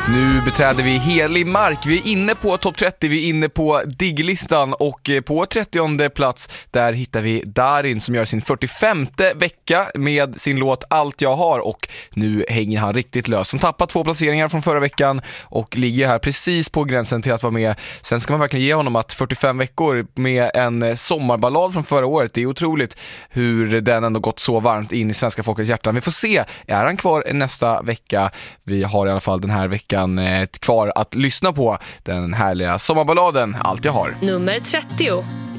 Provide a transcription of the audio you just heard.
Nu beträder vi helig mark. Vi är inne på topp 30, vi är inne på Diggelistan och på 30:e plats där hittar vi Darin som gör sin 45:e vecka med sin låt Allt jag har, och nu hänger han riktigt lös. Han tappar 2 placeringar från förra veckan och ligger här precis på gränsen till att vara med. Sen ska man verkligen ge honom att 45 veckor med en sommarballad från förra året, det är otroligt hur den ändå gått så varmt in i svenska folkets hjärtan. Vi får se, är han kvar nästa vecka? Vi har i alla fall den här veckan kvar att lyssna på den härliga sommarballaden Allt jag har. Nummer 30.